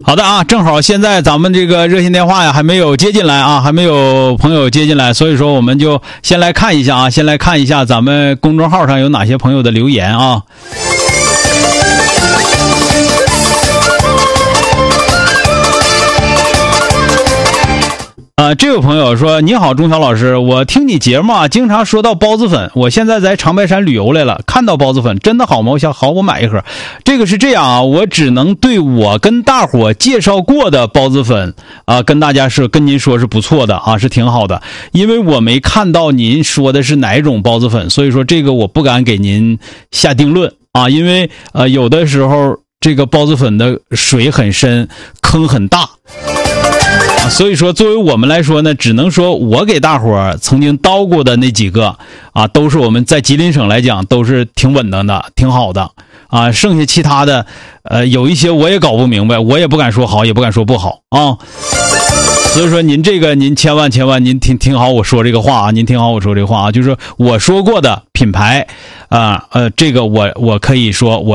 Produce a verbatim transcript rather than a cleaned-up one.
好的啊，正好现在咱们这个热线电话呀还没有接进来啊，还没有朋友接进来，所以说我们就先来看一下啊，先来看一下咱们公众号上有哪些朋友的留言啊。呃，这位朋友说，你好钟晓老师，我听你节目啊经常说到包子粉，我现在在长白山旅游来了，看到包子粉真的好吗？我想好我买一盒。这个是这样啊，我只能对我跟大伙介绍过的包子粉啊、呃、跟大家是跟您说是不错的啊，是挺好的，因为我没看到您说的是哪种包子粉，所以说这个我不敢给您下定论啊，因为呃有的时候这个包子粉的水很深，坑很大。所以说作为我们来说呢，只能说我给大伙儿曾经叨过的那几个啊，都是我们在吉林省来讲都是挺稳当的，挺好的啊。剩下其他的呃有一些我也搞不明白，我也不敢说好，也不敢说不好啊。所以说您这个您千万千万您听听好我说这个话啊，您听好我说这个话啊，就是我说过的品牌啊呃这个我我可以说我